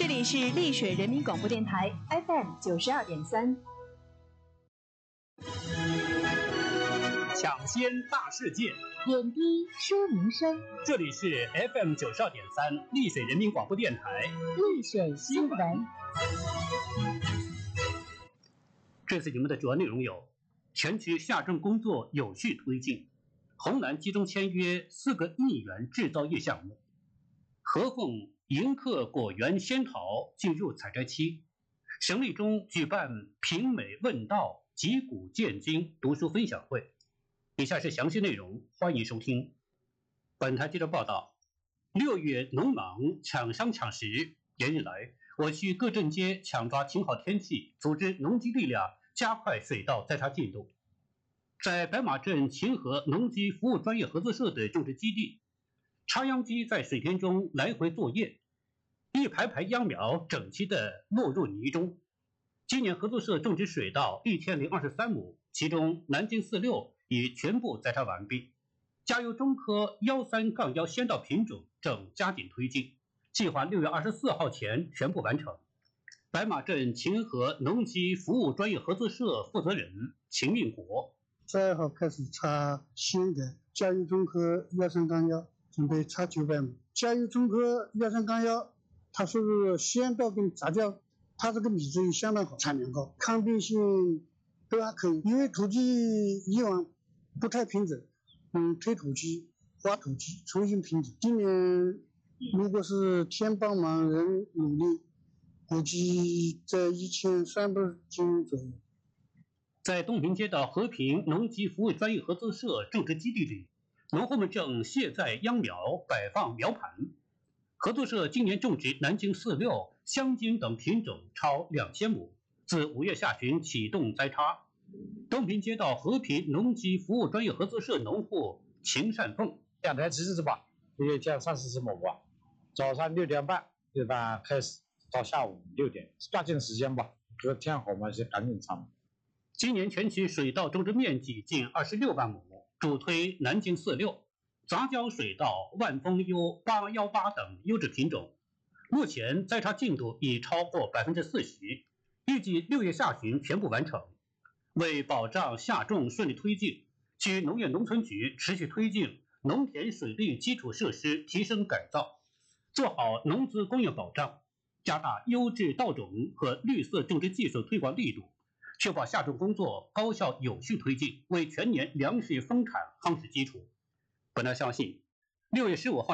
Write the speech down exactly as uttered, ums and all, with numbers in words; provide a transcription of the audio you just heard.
这里是丽水人民广播电台 F M 九十二点三。 抢先大事件， 点滴说民生。 这里是 F M 九十二点三丽水人民广播电台丽水新闻。 这次节目的主要内容有：全区下种工作有序推进，红南集中签约四个亿元制造业项目，合凤迎客果园仙桃进入采摘期，省立中举办评美问道、击鼓见经读书分享会。以下是详细内容，欢迎收听。本台记者报道，六月农忙抢商抢食，连日来，我区各镇街抢抓晴好天气，组织农机力量加快水稻摘插进度。在白马镇秦河农机服务专业合作社的种植基地，插秧机在水田中来回作业，一排排秧苗整齐地落入泥中。今年合作社种植水稻一千零二十三亩，其中南京四六已全部摘插完毕，嘉油中科幺三杠幺先稻品种正加紧推进，计划六月二十四号前全部完成。白马镇秦河农机服务专业合作社负责人秦运国： 十二号开始插新的嘉油中科幺三杠幺，准备插九百亩。嘉油中科幺三杠幺，它是先稻跟杂交，它这个米质也相当好，产量高，抗病性都还可以。因为土地以往不太平整，嗯，推土机、挖土机重新平整。今年如果是天帮忙人努力，估计在一千三百斤左右。 在东平街道和平农机服务专业合作社种植基地里，农户们正卸载秧苗，摆放苗盘。合作社今年种植南京四六、香金等品种超两千亩，自五月下旬启动栽插。东平街道和平农机服务专业合作社农户秦善凤： 两台机子吧，也就三四十亩吧。早上六点半一般开始，到下午六点，抓紧时间吧，这个天好嘛，就赶紧插。 今年全区水稻种植面积近二十六万亩，主推南京四六、杂交水稻万丰优八一八等优质品种。目前栽插进度已超过百分之四十，预计六月下旬全部完成。为保障下种顺利推进，区农业农村局持续推进农田水利基础设施提升改造，做好农资供应保障，加大优质稻种和绿色种植技术推广力度，确保下种工作高效有序推进，为全年粮食丰产夯实基础。本台相信，六月十五号